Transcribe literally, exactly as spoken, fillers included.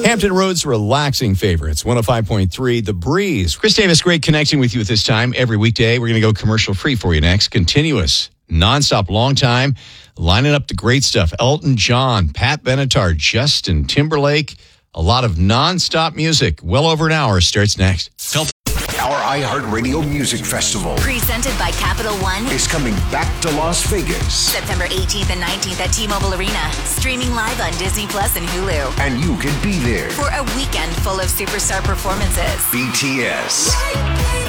Hampton Roads relaxing favorites, one oh five point three, The Breeze. Chris Davis, great connecting with you at this time every weekday. We're going to go commercial free for you next. Continuous, nonstop, long time, lining up the great stuff. Elton John, Pat Benatar, Justin Timberlake, a lot of nonstop music. Well over an hour starts next. Help. Our iHeartRadio Music Festival, presented by Capital One, is coming back to Las Vegas. September eighteenth and nineteenth at T-Mobile Arena. Streaming live on Disney Plus and Hulu. And you can be there for a weekend full of superstar performances. B T S,